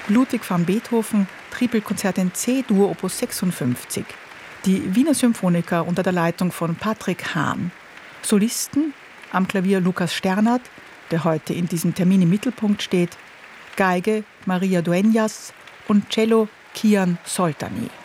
Ludwig van Beethoven, Tripelkonzert in C-Dur Opus 56. Die Wiener Symphoniker unter der Leitung von Patrick Hahn. Solisten am Klavier Lukas Sternert, der heute in diesem Termin im Mittelpunkt steht, Geige Maria Dueñas und Cello Kian Soltani.